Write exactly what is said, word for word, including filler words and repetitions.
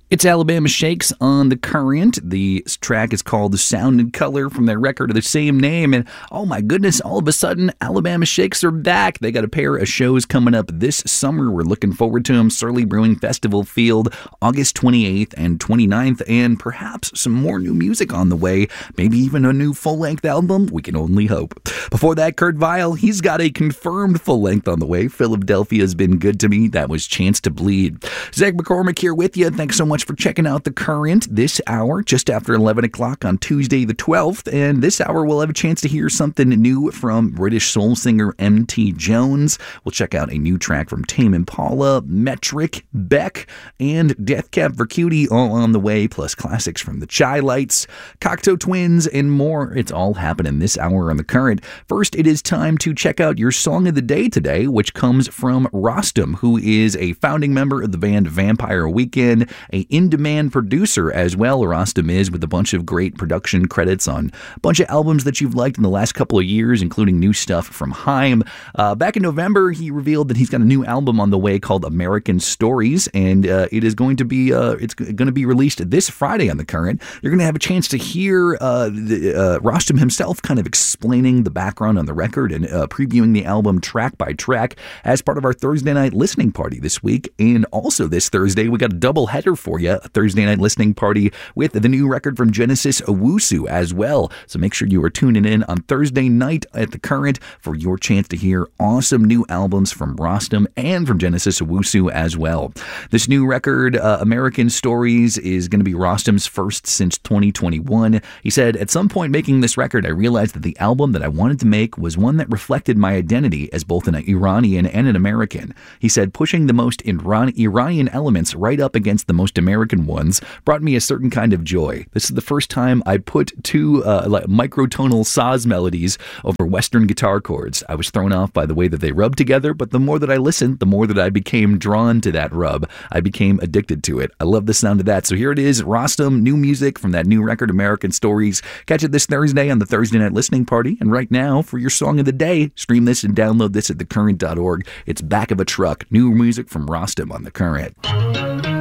It's Alabama Shakes on The Current. The track is called Sound and Color from their record of the same name. And oh my goodness, all of a sudden, Alabama Shakes are back. They got a pair of shows coming up this summer. We're looking forward to them. Surly Brewing Festival Field, August twenty-eighth and twenty-ninth, and perhaps some more new music on the way. Maybe even a new full-length album. We can only hope. Before that, Kurt Vile, he's got a confirmed full-length on the way. Philadelphia's Been Good to Me. That was Chance to Bleed. Zach McCormick here with you. Thanks so much for checking out The Current this hour, just after eleven o'clock on Tuesday the twelfth. And this hour, we'll have a chance to hear something new from British soul singer M T Jones. We'll check out a new track from Tame Impala, Metric, Beck, and Death Cab for Cutie all on the way, plus classics from the Chai Lights, Cocteau Twins, and more. It's all happening this hour on The Current. First, it is time to check out your song of the day today, which comes from Rostam, who is a founding member of the band Vampire Weekend, a in-demand producer as well. Rostam is, with a bunch of great production credits on a bunch of albums that you've liked in the last couple of years, including new stuff from Haim. Uh, back in November, he revealed that he's got a new album on the way called American Stories, and uh, it is going to be uh, it's going to be released this Friday on The Current. You're going to have a chance to hear uh, the, uh, Rostam himself kind of explaining the background on the record and uh, previewing the album track by track as part of our Thursday night listening party this week. And also this Thursday, we got a double header for you, a Thursday night listening party with the new record from Genesis Owusu as well. So make sure you are tuning in on Thursday night at The Current for your chance to hear awesome new albums from Rostam and from Genesis Owusu as well. This new record, uh, American Stories, is going to be Rostam's first since twenty twenty-one. He said, "At some point making this record, I realized that the album that I wanted to make was one that reflected my identity as both an Iranian and an American." He said, "Pushing the most Iran- Iranian elements right up against the most American ones brought me a certain kind of joy. This is the first time I put two uh, like microtonal saz melodies over Western guitar chords. I was thrown off by the way that they rubbed together, but the more that I listened, the more that I became drawn to that rub. I became addicted to it. I love the sound of that." So here it is, Rostam, new music from that new record, American Stories. Catch it this Thursday on the Thursday Night Listening Party. And right now, for your song of the day, stream this and download this at the current dot org. It's Back of a Truck, new music from Rostam on The Current.